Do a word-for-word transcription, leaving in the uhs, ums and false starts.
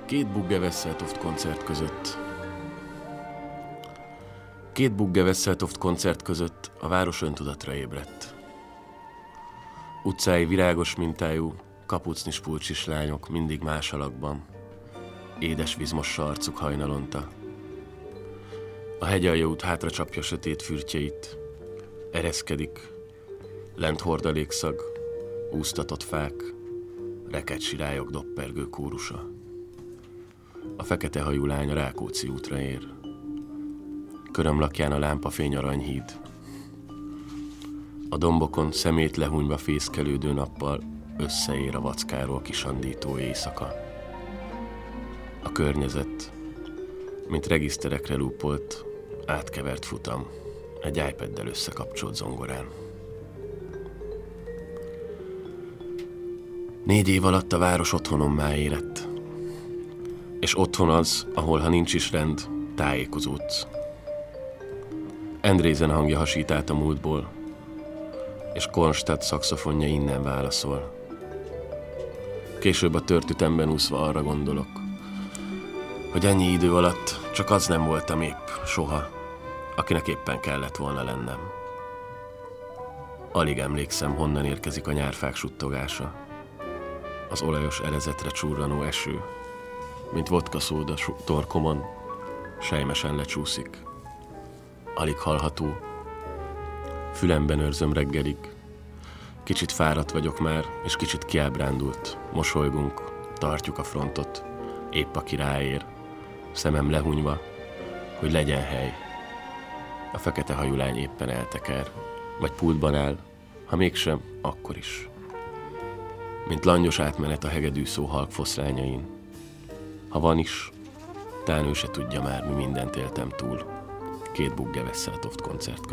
Két Bugge Wesseltoft koncert között. Két Bugge Wesseltoft koncert között a város öntudatra ébredt. Utcái virágos mintájú, kapucnis pulcsis lányok mindig más alakban. Édes vízmossa arcuk hajnalonta. A hegyalja út hátra csapja sötét fürtjeit. Ereszkedik, lent hordalékszag, úsztatott fák, reket sirályok doppergő kórusa. A fekete hajú lány a Rákóczi útra ér. Körömlakján a lámpafény aranyhíd. A dombokon szemét lehunyva fészkelődő nappal összeér a vackáról kisandító éjszaka. A környezet, mint regiszterekre lúpolt, átkevert futam, egy iPaddel összekapcsolt zongorán. Négy év alatt a város otthonommá érett. És otthon az, ahol ha nincs is rend, tájékozódsz. Endrézen hangja hasít át a múltból, és Kornstadt szaxofonja innen válaszol. Később a tört ütemben úszva arra gondolok, hogy ennyi idő alatt csak az nem voltam épp, soha, akinek éppen kellett volna lennem. Alig emlékszem, honnan érkezik a nyárfák suttogása, az olajos elezetre csurranó eső, mint vodka szóda torkomon, sejmesen lecsúszik. Alig hallható, fülemben őrzöm reggelig. Kicsit fáradt vagyok már, és kicsit kiábrándult. Mosolygunk, tartjuk a frontot, épp aki ráér, szemem lehunyva, hogy legyen hely. A fekete hajú lány éppen elteker, vagy pultban áll, ha mégsem, akkor is. Mint langyos átmenet a hegedű szó halk foszlányain. Ha van is, tán ő se tudja már, mi mindent éltem túl. Két Bugge Wesseltoft koncert között.